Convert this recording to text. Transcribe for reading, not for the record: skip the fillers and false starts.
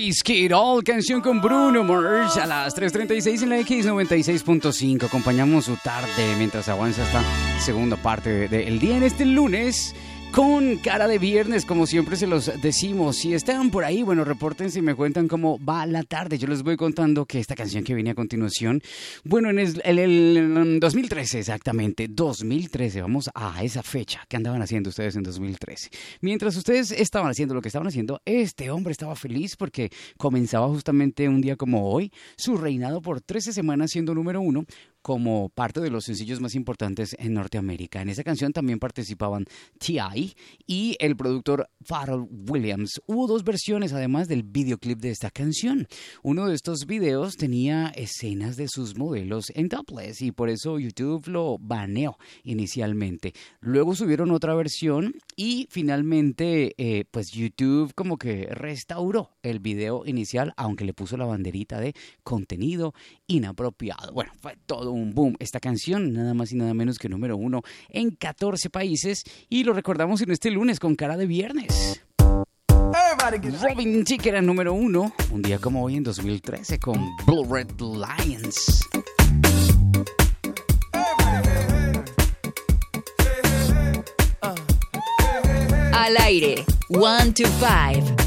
Risk It All, canción con Bruno Mars a las 3:36 en la X96.5. Acompañamos su tarde mientras avanza esta segunda parte del día en este lunes con cara de viernes, como siempre se los decimos. Si están por ahí, bueno, repórtense y me cuentan cómo va la tarde. Yo les voy contando que esta canción que viene a continuación, bueno, en el 2013 exactamente, 2013, vamos a esa fecha. ¿Qué andaban haciendo ustedes en 2013? Mientras ustedes estaban haciendo lo que estaban haciendo, este hombre estaba feliz porque comenzaba justamente un día como hoy su reinado por 13 semanas siendo número 1 como parte de los sencillos más importantes en Norteamérica. En esa canción también participaban T.I. y el productor Pharrell Williams. Hubo dos versiones además del videoclip de esta canción. Uno de estos videos tenía escenas de sus modelos en topless y por eso YouTube lo baneó inicialmente. Luego subieron otra versión y finalmente pues YouTube como que restauró el video inicial, aunque le puso la banderita de contenido inapropiado. Bueno, fue todo un boom esta canción, nada más y nada menos que número 1 en 14 países, y lo recordamos en este lunes con cara de viernes. Robin Thicke era número 1 un día como hoy en 2013 con Blue Red Lions. Al aire, 1 to 5.